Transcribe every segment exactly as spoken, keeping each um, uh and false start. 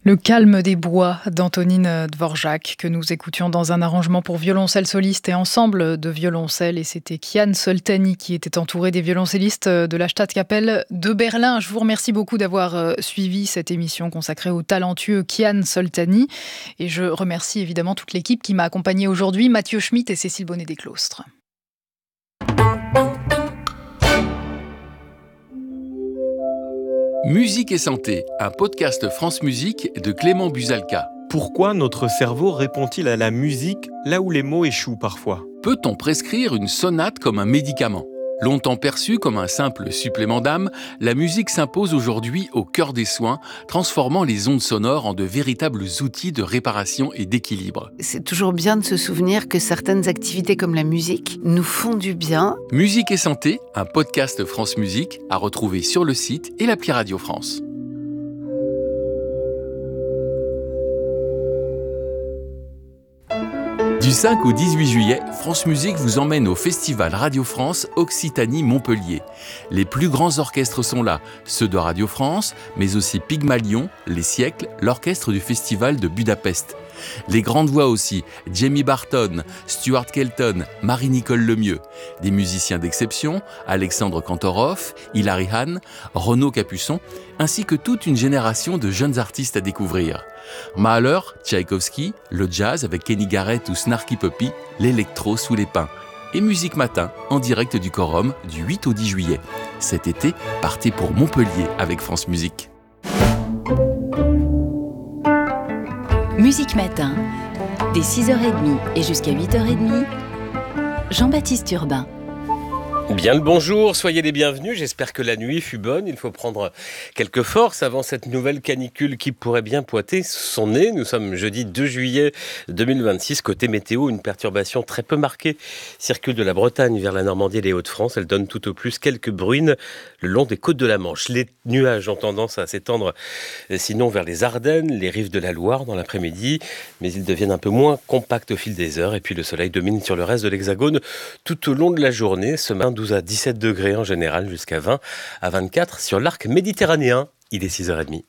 Le calme des bois d'Antonine Dvorak que nous écoutions dans un arrangement pour violoncelle soliste et ensemble de violoncelles. Et c'était Kian Soltani qui était entouré des violoncellistes de la Stadtkapelle de Berlin. Je vous remercie beaucoup d'avoir suivi cette émission consacrée au talentueux Kian Soltani. Et je remercie évidemment toute l'équipe qui m'a accompagnée aujourd'hui, Mathieu Schmitt et Cécile Bonnet-Desclostres. Musique et santé, un podcast France Musique de Clément Buzalka. Pourquoi notre cerveau répond-il à la musique là où les mots échouent parfois ? Peut-on prescrire une sonate comme un médicament ? Longtemps perçue comme un simple supplément d'âme, la musique s'impose aujourd'hui au cœur des soins, transformant les ondes sonores en de véritables outils de réparation et d'équilibre. C'est toujours bien de se souvenir que certaines activités comme la musique nous font du bien. Musique et santé, un podcast France Musique à retrouver sur le site et l'appli Radio France. Du cinq au dix-huit juillet, France Musique vous emmène au Festival Radio France Occitanie-Montpellier. Les plus grands orchestres sont là, ceux de Radio France, mais aussi Pygmalion, Les Siècles, l'orchestre du Festival de Budapest. Les grandes voix aussi, Jamie Barton, Stuart Kelton, Marie-Nicole Lemieux. Des musiciens d'exception, Alexandre Kantorov, Hilary Hahn, Renaud Capuçon, ainsi que toute une génération de jeunes artistes à découvrir. Mahler, Tchaïkovski, le jazz avec Kenny Garrett ou Snarky Puppy, l'électro sous les pins. Et Musique Matin, en direct du Quorum, du huit au dix juillet. Cet été, partez pour Montpellier avec France Musique. Musique Matin, dès six heures trente et jusqu'à huit heures trente, Jean-Baptiste Urbain. Bien le bonjour, soyez les bienvenus, j'espère que la nuit fut bonne. Il faut prendre quelques forces avant cette nouvelle canicule qui pourrait bien pointer son nez. Nous sommes jeudi deux juillet deux mille vingt-six. Côté météo, une perturbation très peu marquée circule de la Bretagne vers la Normandie et les Hauts-de-France. Elle donne tout au plus quelques bruines le long des côtes de la Manche. Les nuages ont tendance à s'étendre sinon vers les Ardennes, les rives de la Loire dans l'après-midi, mais ils deviennent un peu moins compacts au fil des heures et puis le soleil domine sur le reste de l'Hexagone tout au long de la journée. Ce matin, douze à dix-sept degrés en général, jusqu'à vingt à vingt-quatre sur l'arc méditerranéen. Il est six heures trente.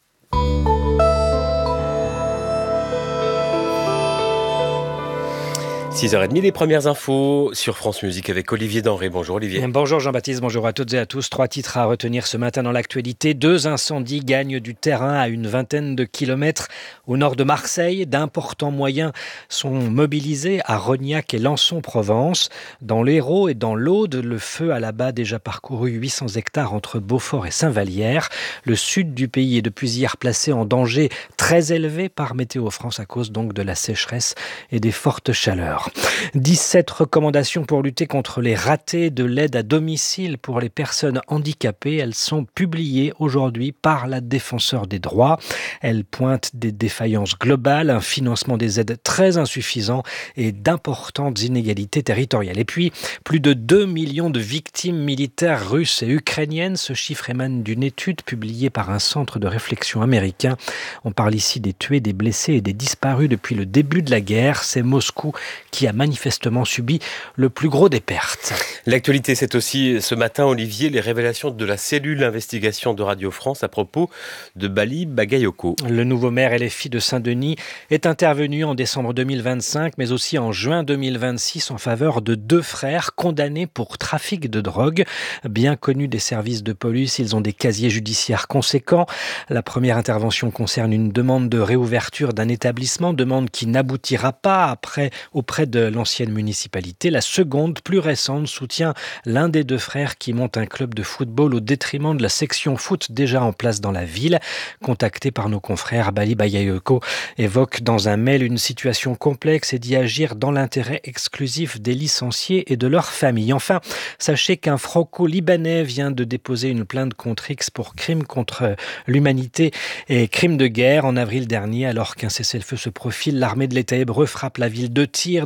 six heures trente, les premières infos sur France Musique avec Olivier Denré. Bonjour Olivier. Bonjour Jean-Baptiste, bonjour à toutes et à tous. Trois titres à retenir ce matin dans l'actualité. Deux incendies gagnent du terrain à une vingtaine de kilomètres au nord de Marseille. D'importants moyens sont mobilisés à Rognac et Lançon-Provence. Dans l'Hérault et dans l'Aude, le feu a là-bas déjà parcouru huit cents hectares entre Beaufort et Saint-Vallière. Le sud du pays est depuis hier placé en danger très élevé par Météo France à cause donc de la sécheresse et des fortes chaleurs. dix-sept recommandations pour lutter contre les ratés de l'aide à domicile pour les personnes handicapées. Elles sont publiées aujourd'hui par la Défenseure des droits. Elles pointent des défaillances globales, un financement des aides très insuffisant et d'importantes inégalités territoriales. Et puis, plus de deux millions de victimes militaires russes et ukrainiennes. Ce chiffre émane d'une étude publiée par un centre de réflexion américain. On parle ici des tués, des blessés et des disparus depuis le début de la guerre. C'est Moscou qui a manifestement subi le plus gros des pertes. L'actualité, c'est aussi ce matin, Olivier, les révélations de la cellule d'investigation de Radio France à propos de Bali Bagayoko. Le nouveau maire L F I de Saint-Denis est intervenu en décembre deux mille vingt-cinq, mais aussi en juin deux mille vingt-six en faveur de deux frères condamnés pour trafic de drogue. Bien connus des services de police, ils ont des casiers judiciaires conséquents. La première intervention concerne une demande de réouverture d'un établissement, demande qui n'aboutira pas après auprès de l'ancienne municipalité. La seconde, plus récente, soutient l'un des deux frères qui monte un club de football au détriment de la section foot déjà en place dans la ville. Contacté par nos confrères, Bali Bagayoko évoque dans un mail une situation complexe et dit agir dans l'intérêt exclusif des licenciés et de leurs familles. Enfin, sachez qu'un franco-libanais vient de déposer une plainte contre X pour crime contre l'humanité et crime de guerre. En avril dernier, alors qu'un cessez-le-feu se profile, l'armée de l'État hébreu frappe la ville de Tyr dans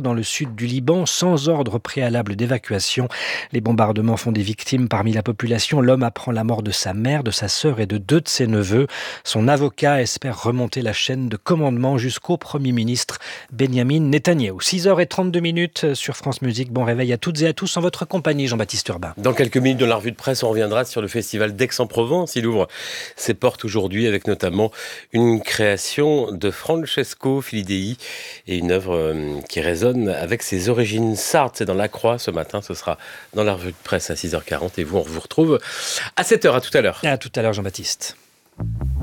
dans le sud du Liban sans ordre préalable d'évacuation. Les bombardements font des victimes parmi la population. L'homme apprend la mort de sa mère, de sa sœur et de deux de ses neveux. Son avocat espère remonter la chaîne de commandement jusqu'au Premier ministre Benyamin Netanyahou. six heures trente-deux minutes sur France Musique. Bon réveil à toutes et à tous en votre compagnie, Jean-Baptiste Urbain. Dans quelques minutes de la revue de presse, on reviendra sur le festival d'Aix-en-Provence. Il ouvre ses portes aujourd'hui avec notamment une création de Francesco Filidei et une œuvre qui résonne avec ses origines sardes. C'est dans La Croix ce matin, ce sera dans la revue de presse à six heures quarante et vous, on vous retrouve à sept heures. À tout à l'heure. À tout à l'heure, Jean-Baptiste.